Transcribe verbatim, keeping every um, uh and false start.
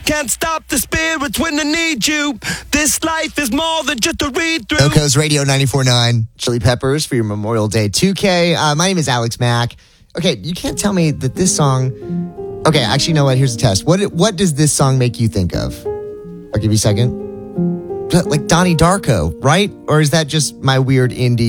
Can't stop the spirits when they need you. This life is more than just a read through. Oco's Radio ninety-four point nine. Chili Peppers for your Memorial Day two K. Uh, my name is Alex Mack. Okay, you can't tell me that this song... Okay, actually, you know what? Here's a test. What What does this song make you think of? I'll give you a second. Like Donnie Darko, right? Or is that just my weird indie